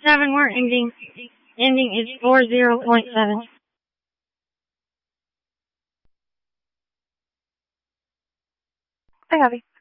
7, we're ending is 40.7. I have you.